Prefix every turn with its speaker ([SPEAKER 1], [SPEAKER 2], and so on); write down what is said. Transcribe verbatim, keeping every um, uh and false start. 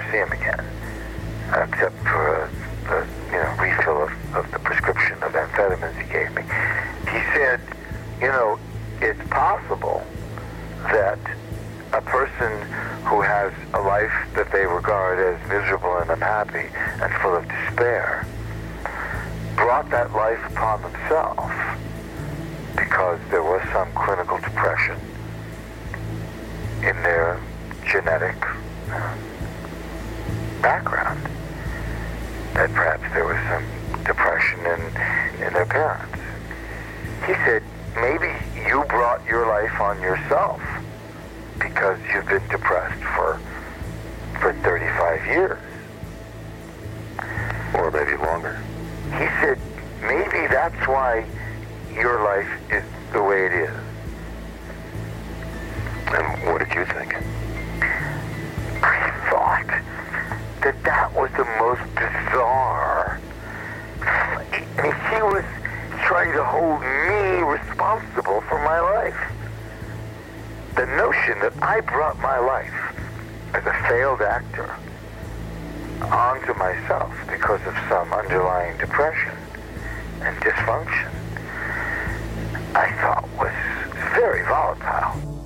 [SPEAKER 1] see him again, except for a, a you know refill of, of the prescription of amphetamines he gave me. He said, you know, it's possible that a person who has a life that they regard as miserable and unhappy and full of despair brought that life upon themselves because there was some clinical depression in their genetic uh, background. That perhaps there was some depression in, in their parents. He said, maybe you brought your life on yourself because you've been depressed for for thirty-five years.
[SPEAKER 2] Or maybe longer.
[SPEAKER 1] He said, maybe that's why your life is the way it is.
[SPEAKER 2] And what did you think?
[SPEAKER 1] I thought that that was the most bizarre. I mean, he was trying to hold me responsible for my life. The notion that I brought my life as a failed actor onto myself because of some underlying depression and dysfunction